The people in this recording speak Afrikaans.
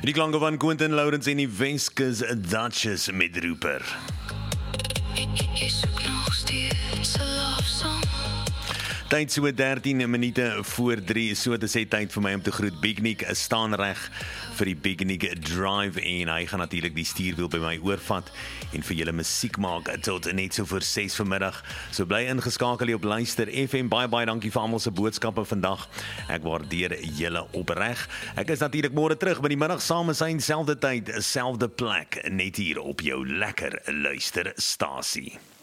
Die klanke van Quentin Lawrence en die Weskus Duchess met Roeper. Je zoekt nog steeds een love song. Tyd so 13 minute voor 3, so te sê tyd vir my om te groet. Bignik staan reg vir die Bignik Drive en hy gaan natuurlik die stuurwiel by my oorvat en vir julle musiek maak tot net so voor 6 vanmiddag. So bly ingeskakel hier op Luister FM. Baie dankie vir almal se boodskappe vandag. Ek waardeer julle opreg. Ek is natuurlik môre terug by die middag saam met selfde tyd, selfde plek, net hier op jou lekker luisterstasie.